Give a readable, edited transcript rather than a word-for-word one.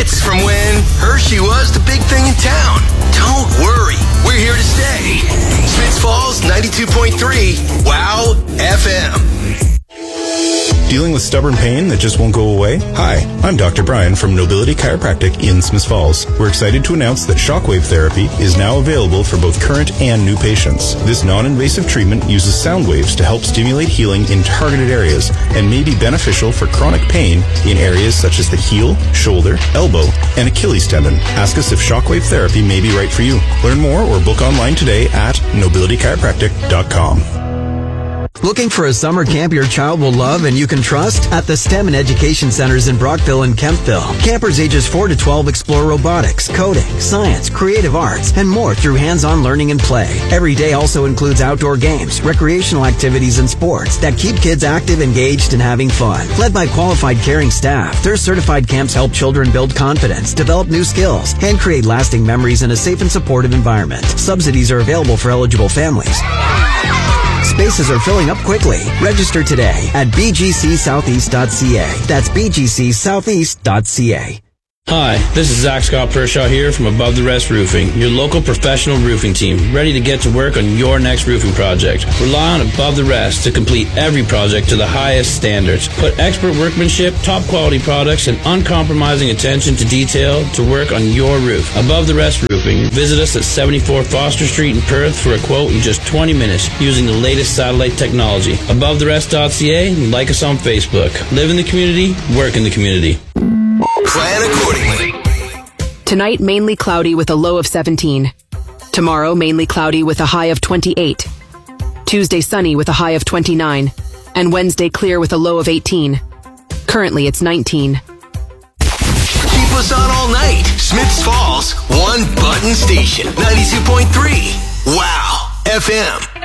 Hits from when Hershey was the big thing in town. Don't worry, we're here to stay. Smiths Falls 92.3 Wow FM. Dealing with stubborn pain that just won't go away? Hi, I'm Dr. Brian from Nobility Chiropractic in Smiths Falls. We're excited to announce that shockwave therapy is now available for both current and new patients. This non-invasive treatment uses sound waves to help stimulate healing in targeted areas and may be beneficial for chronic pain in areas such as the heel, shoulder, elbow, and Achilles tendon. Ask us if shockwave therapy may be right for you. Learn more or book online today at nobilitychiropractic.com. Looking for a summer camp your child will love and you can trust? At the STEM and Education Centers in Brockville and Kempville, campers ages 4 to 12 explore robotics, coding, science, creative arts, and more through hands-on learning and play. Every day also includes outdoor games, recreational activities, and sports that keep kids active, engaged, and having fun. Led by qualified caring staff, their certified camps help children build confidence, develop new skills, and create lasting memories in a safe and supportive environment. Subsidies are available for eligible families. Spaces are filling up quickly. Register today at bgcsoutheast.ca. That's bgcsoutheast.ca. Hi, this is Zach Scott Pershaw here from Above the Rest Roofing, your local professional roofing team, ready to get to work on your next roofing project. Rely on Above the Rest to complete every project to the highest standards. Put expert workmanship, top quality products, and uncompromising attention to detail to work on your roof. Above the Rest Roofing. Visit us at 74 Foster Street in Perth for a quote in just 20 minutes using the latest satellite technology. AboveTheRest.ca and like us on Facebook. Live in the community, work in the community. Plan accordingly. Tonight, mainly cloudy with a low of 17. Tomorrow, mainly cloudy with a high of 28. Tuesday, sunny with a high of 29. And Wednesday, clear with a low of 18. Currently, it's 19. Keep us on all night. Smiths Falls, one button station. 92.3 Wow FM.